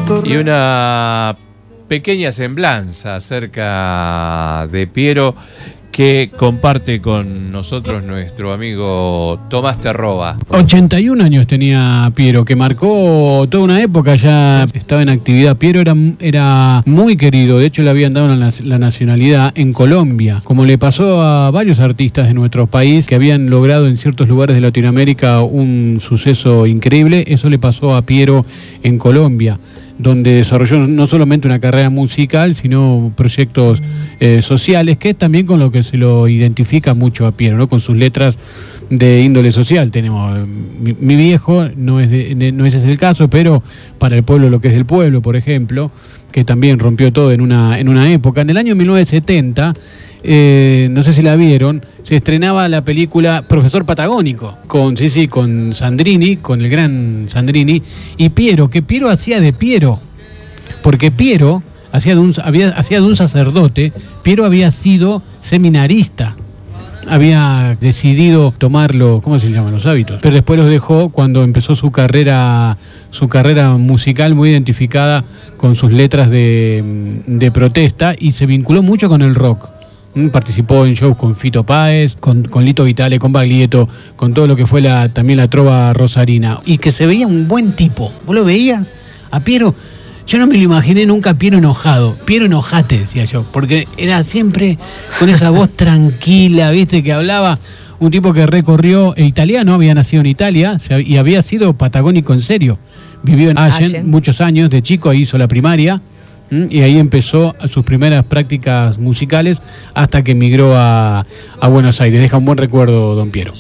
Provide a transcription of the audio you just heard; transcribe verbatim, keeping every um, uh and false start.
Y una pequeña semblanza acerca de Piero que comparte con nosotros nuestro amigo Tomás Terroba. ochenta y un años tenía Piero, que marcó toda una época, ya estaba en actividad. Piero era, era muy querido, de hecho le habían dado la, la nacionalidad en Colombia, como le pasó a varios artistas de nuestro país que habían logrado en ciertos lugares de Latinoamérica un suceso increíble. Eso le pasó a Piero en Colombia, donde desarrolló no solamente una carrera musical, sino proyectos eh, sociales, que es también con lo que se lo identifica mucho a Piero, ¿no? Con sus letras de índole social. Tenemos mi, mi viejo, no es de, de, no ese es el caso, pero para el pueblo lo que es del pueblo, por ejemplo, que también rompió todo en una, en una época. En el año mil novecientos setenta, eh, no sé si la vieron, se estrenaba la película Profesor Patagónico, con, sí, sí, con Sandrini, con el gran Sandrini, y Piero, que Piero hacía de Piero, porque Piero hacía de un, había, hacía de un sacerdote. Piero había sido seminarista, había decidido tomarlo, ¿cómo se llaman los hábitos? Pero después los dejó cuando empezó su carrera, su carrera musical muy identificada con sus letras de, de protesta, y se vinculó mucho con el rock. Participó en shows con Fito Páez, con, con Lito Vitale, con Baglietto, con todo lo que fue la, también la trova rosarina. Y que se veía un buen tipo. ¿Vos lo veías? A Piero, yo no me lo imaginé nunca Piero enojado. Piero enojate, decía yo, porque era siempre con esa voz tranquila, ¿viste? Que hablaba, un tipo que recorrió, el italiano, había nacido en Italia y había sido patagónico en serio. Vivió en Allen, Allen muchos años, de chico hizo la primaria. Y ahí empezó sus primeras prácticas musicales hasta que emigró a, a Buenos Aires. Deja un buen recuerdo don Piero.